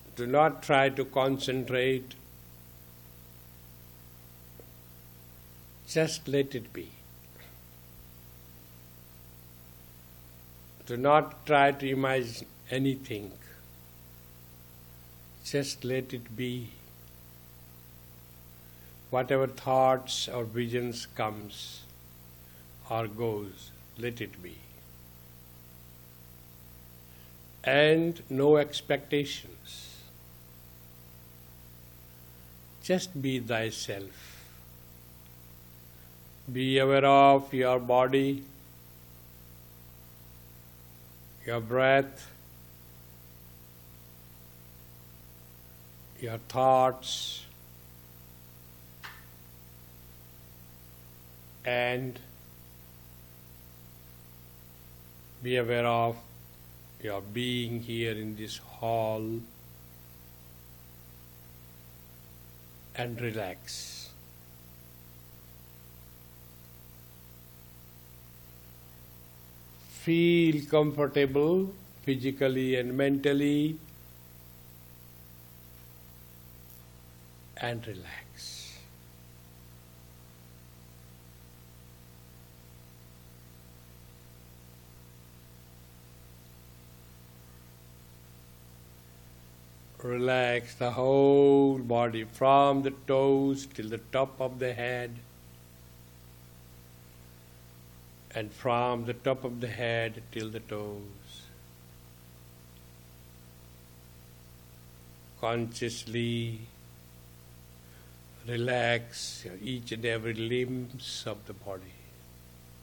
Do not try to concentrate. Just let it be. Do not try to imagine anything. Just let it be. Whatever thoughts or visions comes or goes, let it be. And no expectations. Just be thyself. Be aware of your body, your breath, your thoughts, and be aware of your being here in this hall, and relax. Feel comfortable physically and mentally, and relax. Relax the whole body from the toes till the top of the head, and from the top of the head till the toes. Consciously relax each and every limbs of the body.